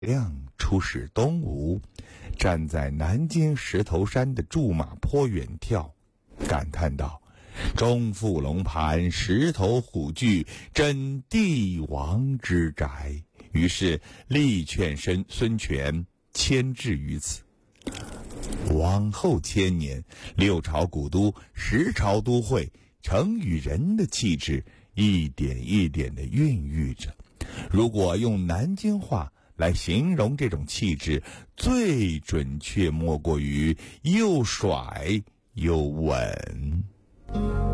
亮出使东吴，站在南京石头山的驻马坡远眺，感叹道：“中覆龙盘，石头虎踞，真帝王之宅。”于是力劝孙权迁至于此。往后千年，六朝古都、十朝都会，城与人的气质一点一点地孕育着。如果用南京话来形容这种气质，最准确莫过于又甩又稳。